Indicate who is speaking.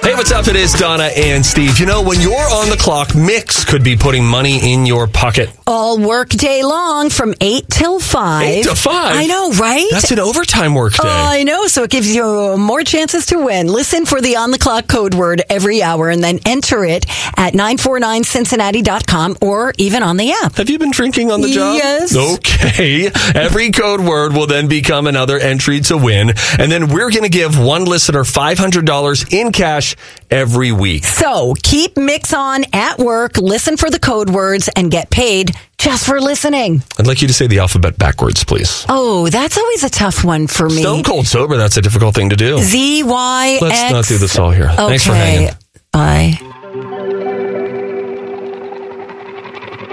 Speaker 1: Hey, what's up? It is Donna and Steve. You know, when you're on the clock, Mix could be putting money in your pocket.
Speaker 2: All work day long from 8 till 5.
Speaker 1: 8 to 5?
Speaker 2: I know, right?
Speaker 1: That's an overtime work day.
Speaker 2: I know, so it gives you more chances to win. Listen for the on-the-clock code word every hour and then enter it at 949cincinnati.com or even on the app.
Speaker 1: Have you been drinking on the job?
Speaker 2: Yes.
Speaker 1: Okay. Every code word will then become another entry to win. And then we're going to give one listener $500 in cash every week.
Speaker 2: So keep Mix on at work, listen for the code words, and get paid just for listening.
Speaker 1: I'd like you to say the alphabet backwards, please.
Speaker 2: Oh, that's always a tough one for me.
Speaker 1: Stone cold sober, that's a difficult thing to do.
Speaker 2: Z-Y-X.
Speaker 1: Let's not do this all here.
Speaker 2: Okay.
Speaker 1: Thanks for hanging.
Speaker 2: Bye.